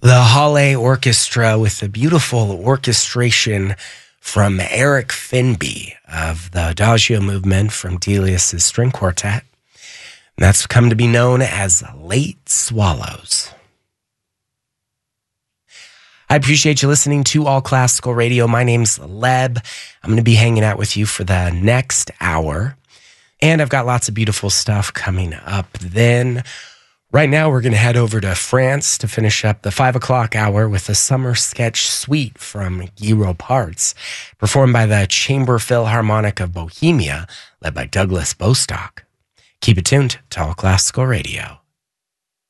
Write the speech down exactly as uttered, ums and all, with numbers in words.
The Halle Orchestra with the beautiful orchestration from Eric Finby of the Adagio movement from Delius' string quartet. And that's come to be known as Late Swallows. I appreciate you listening to All Classical Radio. My name's Leb. I'm going to be hanging out with you for the next hour. And I've got lots of beautiful stuff coming up then. Right now, we're going to head over to France to finish up the five o'clock hour with a summer sketch suite from Guy Roparts, performed by the Chamber Philharmonic of Bohemia, led by Douglas Bostock. Keep it tuned to All Classical Radio.